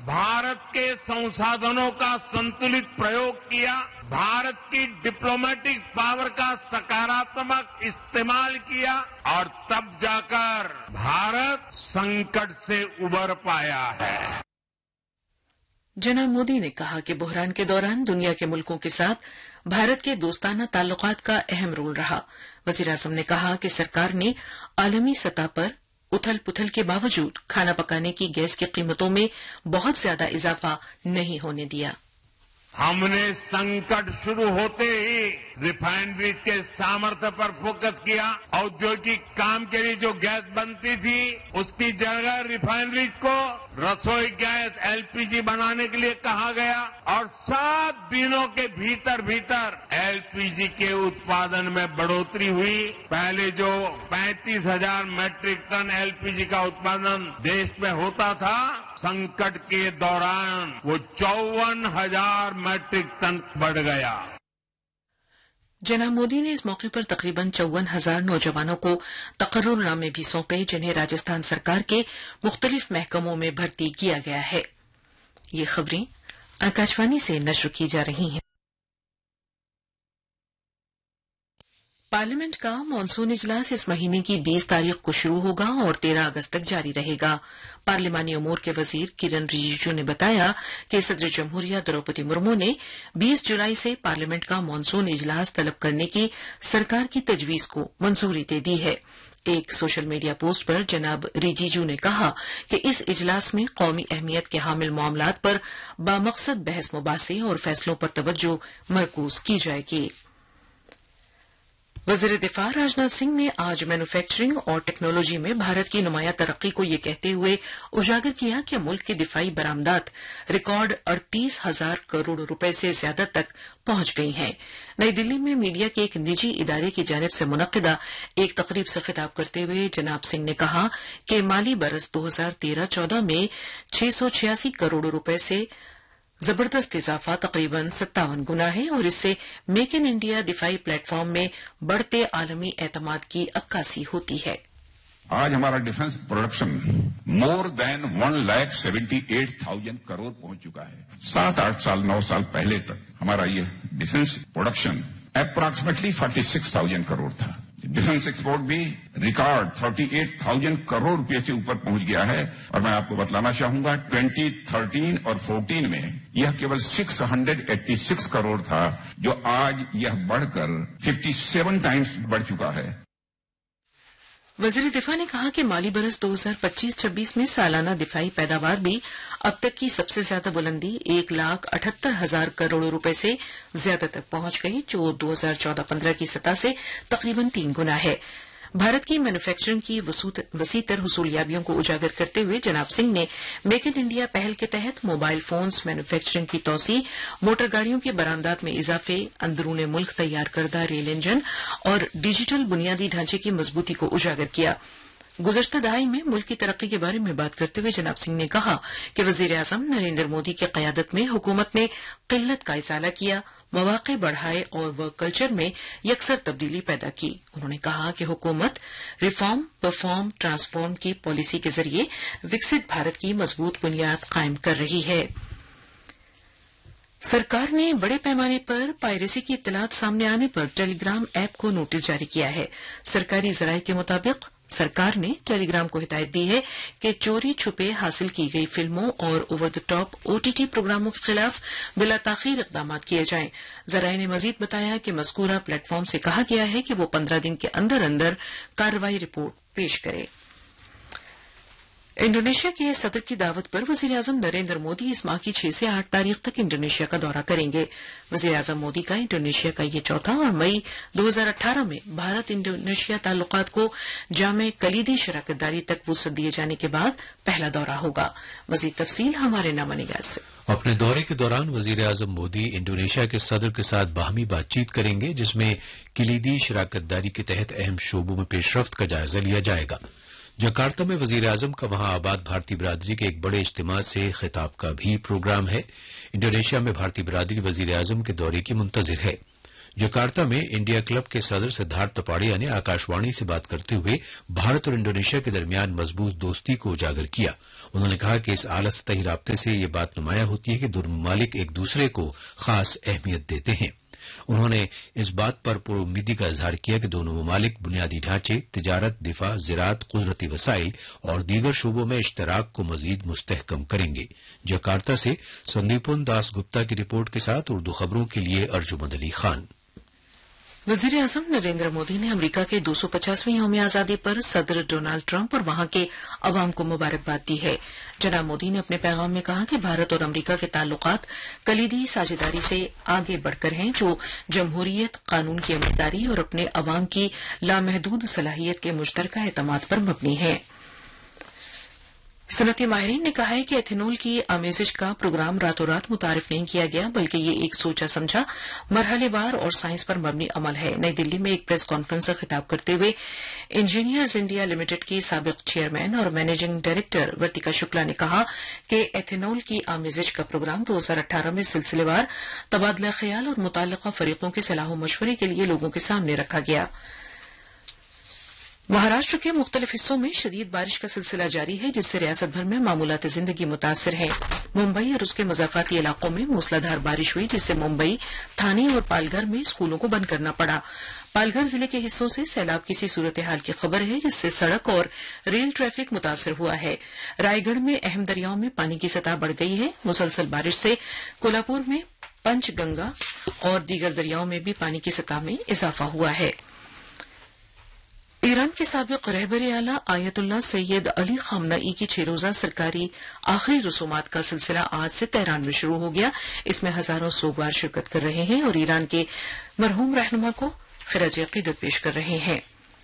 भारत के संसाधनों का संतुलित प्रयोग किया, भारत की डिप्लोमेटिक पावर का सकारात्मक इस्तेमाल किया और तब जाकर भारत संकट से उबर पाया है। जनाब मोदी ने कहा कि बहरान के दौरान दुनिया के मुल्कों के साथ भारत के दोस्ताना ताल्लुकात का अहम रोल रहा। वज़ीर-ए-आज़म ने कहा कि सरकार ने आलमी सतह पर उथल पुथल के बावजूद खाना पकाने की गैस की कीमतों में बहुत ज्यादा इजाफा नहीं होने दिया। हमने संकट शुरू होते ही रिफाइनरीज के सामर्थ्य पर फोकस किया। औद्योगिक काम के लिए जो गैस बनती थी उसकी जगह रिफाइनरीज को रसोई गैस एलपीजी बनाने के लिए कहा गया और 7 दिनों के भीतर भीतर एलपीजी के उत्पादन में बढ़ोतरी हुई। पहले जो 35,000 मैट्रिक टन एलपीजी का उत्पादन देश में होता था, संकट के दौरान वो 54,000 मैट्रिक टन बढ़ गया। जनाब मोदी ने इस मौके पर तकरीबन 54,000 नौजवानों को तकर्रुरनामे भी सौंपे, जिन्हें राजस्थान सरकार के मुख्तलिफ महकमों में भर्ती किया गया है। ये खबरें आकाशवाणी से नश्र की जा रही हैं। पार्लियामेंट का मानसून इजलास इस महीने की 20 तारीख को शुरू होगा और 13 अगस्त तक जारी रहेगा। पार्लिमानी अमूर के वजीर किरण रिजिजू ने बताया कि सदर जमहूरिया द्रौपदी मुर्मू ने 20 जुलाई से पार्लियामेंट का मानसून इजलास तलब करने की सरकार की तजवीज को मंजूरी दे दी है। एक सोशल मीडिया पोस्ट पर जनाब रिजिजू ने कहा कि इस इजलास में कौमी अहमियत के हामिल मामलात पर बामकसद बहस मुबासे और फैसलों पर तवज्जो मरकूज की जाएगी। वज़ीर दिफा राजनाथ सिंह ने आज मैन्युफैक्चरिंग और टेक्नोलॉजी में भारत की नुमायां तरक्की को ये कहते हुए उजागर किया कि मुल्क की दिफाई बरामदात रिकॉर्ड 38,000 करोड़ रुपए से ज्यादा तक पहुंच गई हैं। नई दिल्ली में मीडिया के एक निजी इदारे की जानिब से मुनक्किदा एक तकरीब से खिताब करते हुए जनाब सिंह ने कहा कि माली बरस 2013-14 में 686 करोड़ रुपए से जबरदस्त इजाफा तकरीबन 57 गुना है और इससे मेक इन इंडिया दिफाई प्लेटफॉर्म में बढ़ते आलमी एतमाद की अक्कासी होती है। आज हमारा defence production more than 1,78,000 crore पहुंच चुका है। 7-8 साल 9 साल पहले तक हमारा ये डिफेंस प्रोडक्शन अप्रॉक्सीमेटली 46,000 करोड़ था। डिफेंस एक्सपोर्ट भी रिकॉर्ड 38,000 करोड़ रुपए से ऊपर पहुंच गया है और मैं आपको बतलाना चाहूंगा 2013 और 14 में यह केवल 686 करोड़ था, जो आज यह बढ़कर 57 टाइम्स बढ़ चुका है। वज़ीर दिफा ने कहा कि माली बरस 2025-26 में सालाना दिफाई पैदावार भी अब तक की सबसे ज्यादा बुलंदी 1,78,000 करोड़ रुपए से ज्यादा तक पहुंच गई, जो 2014-15 की सतह से तकरीबन 3 गुना है। भारत की मैन्युफैक्चरिंग की वसीतर हुसूलियाबियों को उजागर करते हुए जनाब सिंह ने मेक इन इंडिया पहल के तहत मोबाइल फोन्स मैन्युफैक्चरिंग की तोसी, मोटर गाड़ियों के बरामदात में इजाफे, अंदरूने मुल्क तैयार करदा रेल इंजन और डिजिटल बुनियादी ढांचे की मजबूती को उजागर किया। गुज़श्ता दहाई में मुल्क की तरक्की के बारे में बात करते हुए जनाब सिंह ने कहा कि वज़ीर-ए-आज़म नरेंद्र मोदी की क़यादत में हुकूमत ने किल्लत का इज़ाला किया, मौक़े बढ़ाए और वर्क कल्चर में यकसर तब्दीली पैदा की। उन्होंने कहा कि हुकूमत रिफॉर्म, परफॉर्म, ट्रांसफॉर्म की पॉलिसी के जरिए विकसित भारत की मजबूत बुनियाद कायम कर रही है। सरकार ने बड़े पैमाने पर पायरेसी की इत्तलात सामने आने पर टेलीग्राम ऐप को नोटिस जारी किया है। सरकारी ज़राए के मुताबिक सरकार ने टेलीग्राम को हिदायत दी है कि चोरी छुपे हासिल की गई फिल्मों और ओवर द टॉप ओटीटी प्रोग्रामों के खिलाफ बिला ताखीर इक़दाम किए जाएं। ज़राए ने मजीद बताया कि मज़कूरा प्लेटफॉर्म से कहा गया है कि वो 15 दिन के अंदर अंदर कार्रवाई रिपोर्ट पेश करे। इंडोनेशिया के सदर की दावत पर वज़ीर-ए-आज़म नरेंद्र मोदी इस माह की 6 से 8 तारीख तक इंडोनेशिया का दौरा करेंगे। वज़ीर-ए-आज़म मोदी का इंडोनेशिया का ये चौथा और मई 2018 में भारत इंडोनेशिया ताल्लुकात को जामे कलीदी शराकतदारी तक वुसअत दिए जाने के बाद पहला दौरा होगा। मज़ीद तफसील हमारे नामानिगार से। अपने दौरे के दौरान वज़ीर-ए-आज़म मोदी इंडोनेशिया के सदर के साथ बाहमी बातचीत करेंगे, जिसमें कलीदी शराकतदारी के तहत अहम शोबों में पेशरफ्त का जायजा लिया जाएगा। जकार्ता में वज़ीर-ए-आज़म का वहां आबाद भारतीय बिरादरी के एक बड़े इज्तिमा से खिताब का भी प्रोग्राम है। इंडोनेशिया में भारतीय बिरादरी वज़ीर-ए-आज़म के दौरे की मुंतज़िर है। जकार्ता में इंडिया क्लब के सदर सिद्धार्थ तपाड़िया ने आकाशवाणी से बात करते हुए भारत और इंडोनेशिया के दरमियान मजबूत दोस्ती को उजागर किया। उन्होंने कहा कि इस आला सतही राब्ते से ये बात नुमाया होती है कि दोनों ममालिक एक दूसरे को खास अहमियत देते हैं। उन्होंने इस बात पर पुरुम्मीदी का इजहार किया कि दोनों ममालिक बुनियादी ढांचे, तिजारत, दिफा, ज़राअत, कुदरती वसाइल और दीगर शोबों में इश्तराक को मजीद मुस्तहकम करेंगे। जकार्ता से संदीपन दास गुप्ता की रिपोर्ट के साथ उर्दू खबरों के लिए अर्जुमंद अली खान। वजीर आजम नरेंद्र मोदी ने अमरीका के 250वें यौम आजादी पर सदर डोनाल्ड ट्रंप और वहां के अवाम को मुबारकबाद दी है। जनाब मोदी ने अपने पैगाम में कहा कि भारत और अमरीका के ताल्लुकात कलीदी साझेदारी से आगे बढ़कर हैं, जो जमहूरियत, कानून की अमलदारी और अपने अवाम की लामहदूद सलाहियत के मुश्तरका एतमाद पर मबनी है। सनती माहिरीन ने कहा है कि एथेनॉल की आमेजिश का प्रोग्राम रातों रात मुतारिफ नहीं किया गया, बल्कि ये एक सोचा समझा, मरहलेवार और साइंस पर मबनी अमल है। नई दिल्ली में एक प्रेस कॉन्फ्रेंस से खिताब करते हुए इंजीनियर्स इंडिया लिमिटेड की साबिक चेयरमैन और मैनेजिंग डायरेक्टर वर्तिका शुक्ला ने कहा कि एथेनॉल की आमेजिश का प्रोग्राम 2018 में सिलसिलेवार तबादला ख्याल और मुतल्लिका फरीकों के सलाह मशवरे के लिए लोगों के सामने रखा गया। महाराष्ट्र के मुख्तलिफ हिस्सों में शदीद बारिश का सिलसिला जारी है, जिससे रियासत भर में मामूलात जिंदगी मुतासर है। मुंबई और उसके मज़ाफाती इलाकों में मूसलाधार बारिश हुई, जिससे मुंबई, थाने और पालघर में स्कूलों को बंद करना पड़ा। पालघर जिले के हिस्सों से सैलाब की सी सूरत हाल की खबर है, जिससे सड़क और रेल ट्रैफिक मुतासर हुआ है। रायगढ़ में अहम दरियाओं में पानी की सतह बढ़ गई है। मुसलसल बारिश से कोल्हापुर में पंचगंगा और दीगर दरियाओं में भी पानी की सतह में इजाफा हुआ है। ईरान के साबिक रहबर आला आयतुल्लाह सैयद अली खामनाई की 6 रोजा सरकारी आखिरी रसूमात का सिलसिला आज से तेहरान में शुरू हो गया। इसमें हजारों सोगवार शिरकत कर रहे हैं और ईरान के मरहूम रहनुमा को खिराज अकीदत पेश कर रहे हैं।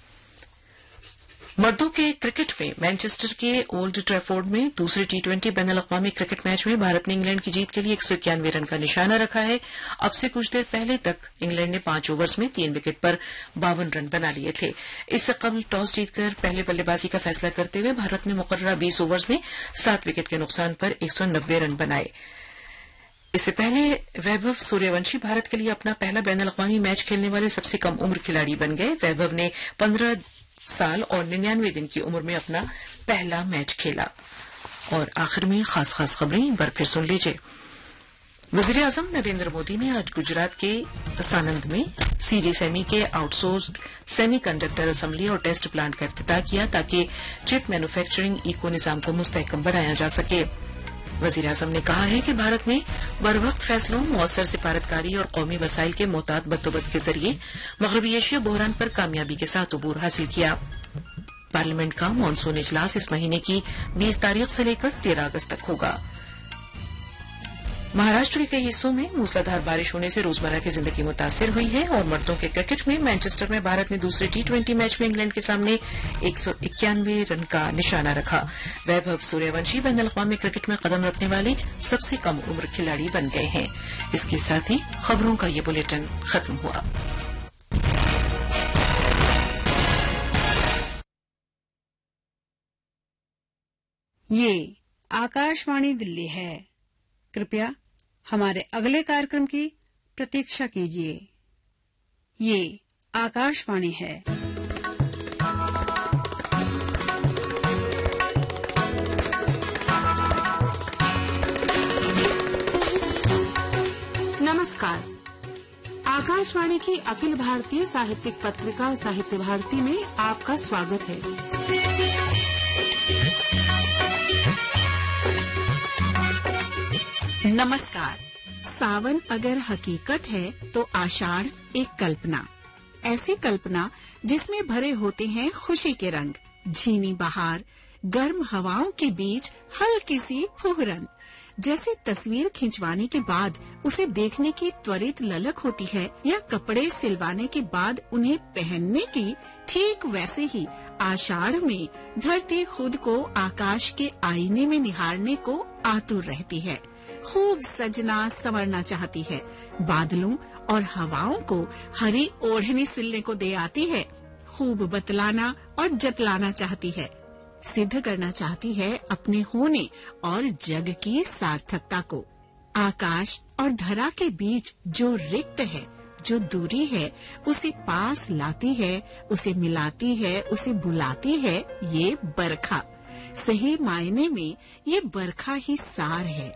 मर्दों के क्रिकेट में मैनचेस्टर के ओल्ड ट्रैफोर्ड में दूसरे T20 बैनुल-अक़वामी क्रिकेट मैच में भारत ने इंग्लैंड की जीत के लिए 191 रन का निशाना रखा है। अब से कुछ देर पहले तक इंग्लैंड ने 5 ओवर्स में 3 विकेट पर 52 रन बना लिए थे। इससे कबल टॉस जीतकर पहले बल्लेबाजी का फैसला करते हुए भारत ने मुकर्ररा 20 ओवर्स में 7 विकेट के नुकसान पर 190 रन बनाए। इससे पहले वैभव सूर्यवंशी भारत के लिए अपना पहला बैनुल-अक़वामी मैच खेलने वाले सबसे कम उम्र खिलाड़ी बन गए। वैभव ने 15 साल और 99 दिन की उम्र में अपना पहला मैच खेला। और आखिर में खास खबरें एक बार फिर सुन लीजिए। वजीर आजम नरेंद्र मोदी ने आज गुजरात के सानंद में सीडी सेमी के आउटसोर्स्ड सेमी कंडक्टर असेंबली और टेस्ट प्लांट का इफ्तिताह किया, ताकि चिप मैन्युफैक्चरिंग इको निजाम को मुस्तहकम बनाया जा सके। वजीर आजम ने कहा है कि भारत ने बरवक्त फैसलों, मौसर सिफारतकारी और कौमी वसाइल के मोहतात बंदोबस्त के जरिए मगरबी एशिया बहरान पर कामयाबी के साथ अबूर हासिल किया। पार्लियामेंट का मानसून इजलास इस महीने की 20 तारीख से लेकर 13 अगस्त तक होगा। महाराष्ट्र के कई हिस्सों में मूसलाधार बारिश होने से रोजमर्रा की जिंदगी मुतासिर हुई है। और मर्दों के क्रिकेट में मैनचेस्टर में भारत ने दूसरे T20 मैच में इंग्लैंड के सामने 191 रन का निशाना रखा। वैभव सूर्यवंशी बैनुल-अक़वामी क्रिकेट में कदम रखने वाले सबसे कम उम्र खिलाड़ी बन गए हैं। इसके साथ ही खबरों का ये बुलेटिन खत्म हुआ। ये आकाशवाणी दिल्ली है। कृपया हमारे अगले कार्यक्रम की प्रतीक्षा कीजिए। ये आकाशवाणी है। नमस्कार। आकाशवाणी की अखिल भारतीय साहित्यिक पत्रिका साहित्य भारती में आपका स्वागत है। नमस्कार। सावन अगर हकीकत है तो आषाढ़ एक कल्पना, ऐसी कल्पना जिसमें भरे होते हैं खुशी के रंग, झीनी बहार, गर्म हवाओं के बीच हल्की सी फुहरन। जैसे तस्वीर खिंचवाने के बाद उसे देखने की त्वरित ललक होती है, या कपड़े सिलवाने के बाद उन्हें पहनने की, ठीक वैसे ही आषाढ़ में धरती खुद को आकाश के आईने में निहारने को आतुर रहती है। खूब सजना संवरना चाहती है, बादलों और हवाओं को हरी ओढ़नी सिलने को दे आती है, खूब बतलाना और जतलाना चाहती है, सिद्ध करना चाहती है अपने होने और जग की सार्थकता को। आकाश और धरा के बीच जो रिक्त है जो दूरी है उसे पास लाती है, उसे मिलाती है, उसे बुलाती है, ये बरखा। सही मायने में ये बरखा ही सार है।